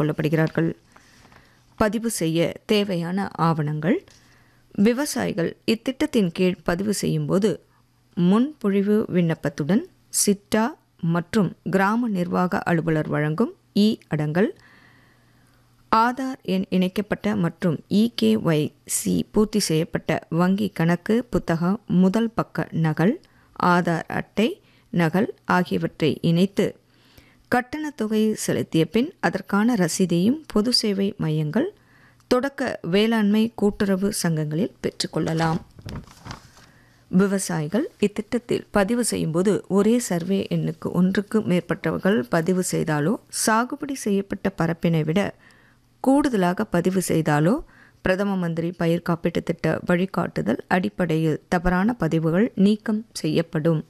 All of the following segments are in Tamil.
கேட்டுக்கொள்ளப்படுகிறார்கள். பதிவு செய்ய தேவையான ஆவணங்கள்: விவசாயிகள் இத்திட்டத்தின் கீழ் பதிவு செய்யும்போது முன்பொழிவு விண்ணப்பத்துடன் சிட்டா மற்றும் கிராம நிர்வாக அலுவலர் வழங்கும் அடங்கல், ஆதார் எண் இணைக்கப்பட்ட மற்றும் EKYC பூர்த்தி செய்யப்பட்ட வங்கி கணக்கு புத்தகம் முதல் பக்க நகல், ஆதார் அட்டை நகல் ஆகியவற்றை இணைத்து கட்டணத் தொகை செலுத்திய பின் அதற்கான ரசீதையும் பொது சேவை மையங்கள், தொடக்க வேளாண்மை கூட்டுறவு சங்கங்களில் பெற்றுக்கொள்ளலாம். விவசாயிகள் இத்திட்டத்தில் பதிவு செய்யும்போது ஒரே சர்வே எண்ணுக்கு ஒன்றுக்கு மேற்பட்டவர்கள் பதிவு செய்தாலோ, சாகுபடி செய்யப்பட்ட பரப்பினை விட கூடுதலாக பதிவு செய்தாலோ பிரதம மந்திரி பயிர் காப்பீட்டுத் திட்ட வழிகாட்டுதல் அடிப்படையில் தவறான பதிவுகள் நீக்கம் செய்யப்படும்.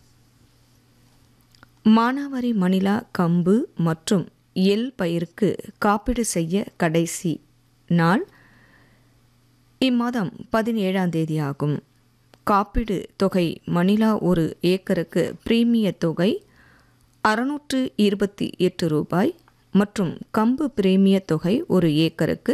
மானாவாரி மணிலா, கம்பு மற்றும் எள் பயிருக்கு காப்பீடு செய்ய கடைசி நாள் இம்மாதம் 17 ஆகும். காப்பீடு தொகை: மணிலா ஒரு ஏக்கருக்கு பிரீமிய தொகை ₹628 மற்றும் கம்பு பிரீமிய தொகை ஒரு ஏக்கருக்கு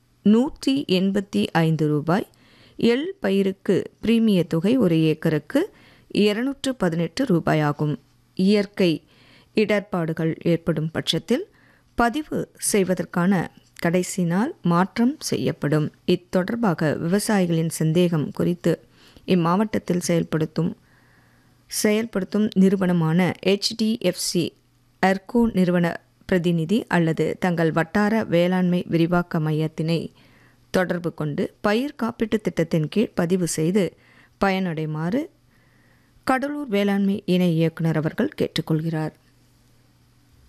₹185. எள் பயிருக்கு பிரீமிய தொகை ஒரு ஏக்கருக்கு ₹218 ஆகும். இயற்கை இடர்பாடுகள் ஏற்படும் பட்சத்தில் பதிவு செய்வதற்கான கடைசி நாள் மாற்றம் செய்யப்படும். இத்தொடர்பாக விவசாயிகளின் சந்தேகம் குறித்து இம்மாவட்டத்தில் செயல்படுத்தும் நிறுவனமான HDFC அர்கோ நிறுவன பிரதிநிதி அல்லது தங்கள் வட்டார வேளாண்மை விரிவாக்க மையத்தினை தொடர்பு கொண்டு பயிர் காப்பீட்டுத் திட்டத்தின் கீழ் பதிவு செய்து பயனடைமாறு கடலூர் வேளாண்மை இணை இயக்குனர் அவர்கள் கேட்டுக்கொள்கிறார்.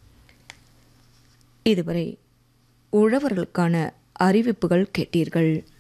இதுவரை உழவர்களுக்கான அறிவிப்புகள் கேட்டீர்கள்.